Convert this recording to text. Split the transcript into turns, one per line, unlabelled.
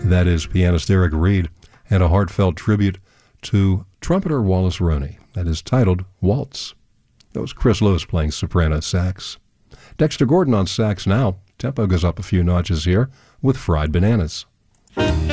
That is pianist Eric Reed, and a heartfelt tribute to trumpeter Wallace Roney that is titled Waltz. That was Chris Lewis playing soprano sax. Dexter Gordon on sax now. Tempo goes up a few notches here with Fried Bananas.